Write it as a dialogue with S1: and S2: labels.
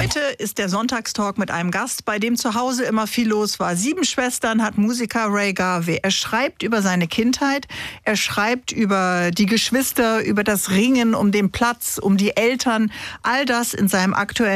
S1: Heute ist der Sonntagstalk mit einem Gast, bei dem zu Hause immer viel los war. 7 Schwestern hat Musiker Ray Garvey. Er schreibt über seine Kindheit, er schreibt über die Geschwister, über das Ringen um den Platz, um die Eltern. All das in seinem aktuellen